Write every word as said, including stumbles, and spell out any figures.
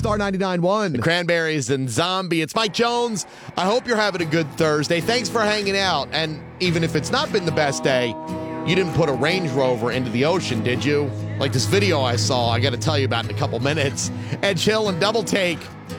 Star ninety-nine point one. Cranberries and Zombie. It's Mike Jones. I hope you're having a good Thursday. Thanks for hanging out. And even if it's not been the best day, you didn't put a Range Rover into the ocean, did you? Like this video I saw, I got to tell you about in a couple minutes. Edge Hill and Double Take